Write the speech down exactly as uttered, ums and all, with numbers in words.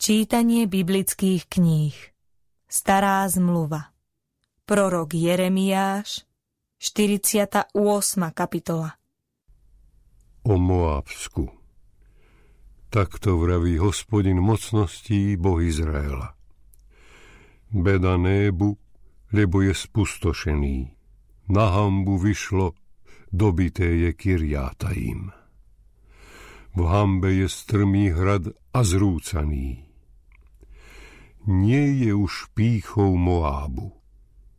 Čítanie biblických kníh. Stará zmluva. Prorok Jeremiáš, štyridsiata ôsma kapitola. O Moábsku. Takto vraví Hospodin mocností, Boh Izraela. Beda Nébu, lebo je spustošený. Na hanbu vyšlo, dobité je Kirjataim. V hanbe je strmý hrad a zrúcaný. Nie je už pýchou Moábu.